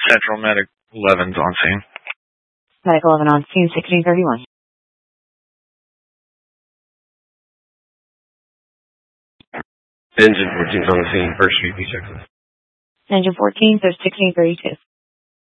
Central Medic 11's on scene. Medic 11 on scene, 1631. Engine 14's on the scene, first VP checklist. Engine 14, so 1632.